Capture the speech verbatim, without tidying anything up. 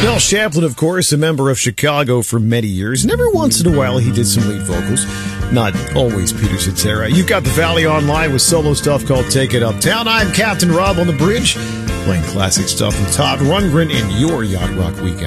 Bill Champlin, of course, a member of Chicago for many years, and every once in a while he did some lead vocals. Not always Peter Cetera. You've got the Valley Online with solo stuff called Take It Uptown. I'm Captain Rob on the bridge, playing classic stuff from Todd Rundgren in your Yacht Rock Weekend.